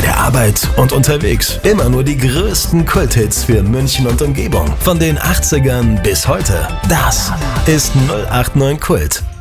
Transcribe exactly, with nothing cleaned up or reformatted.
der Arbeit und unterwegs. Immer nur die größten Kulthits für München und Umgebung. Von den achtzigern bis heute. Das ist null acht neun Kult.